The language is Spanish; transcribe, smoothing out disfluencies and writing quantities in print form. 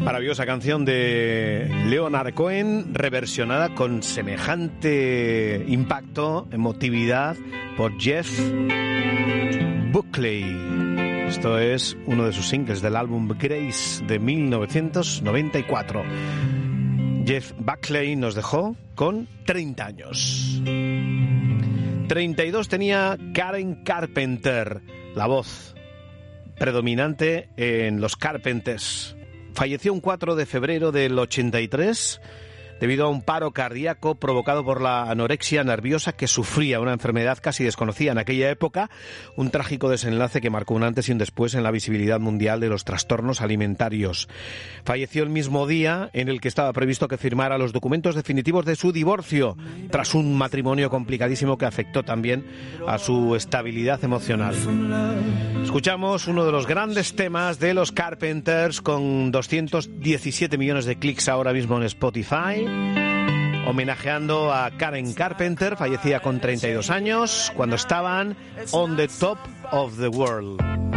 Maravillosa canción de Leonard Cohen, reversionada con semejante impacto, emotividad, por Jeff Buckley. Esto es uno de sus singles del álbum Grace de 1994. Jeff Buckley nos dejó con 30 años. 32 tenía Karen Carpenter, la voz predominante en los Carpenters. Falleció un 4 de febrero del 83 debido a un paro cardíaco provocado por la anorexia nerviosa que sufría, una enfermedad casi desconocida en aquella época, un trágico desenlace que marcó un antes y un después en la visibilidad mundial de los trastornos alimentarios. Falleció el mismo día en el que estaba previsto que firmara los documentos definitivos de su divorcio, tras un matrimonio complicadísimo que afectó también a su estabilidad emocional. Escuchamos uno de los grandes temas de los Carpenters con 217 millones de clics ahora mismo en Spotify, homenajeando a Karen Carpenter, fallecida con 32 años, cuando estaban on the top of the world.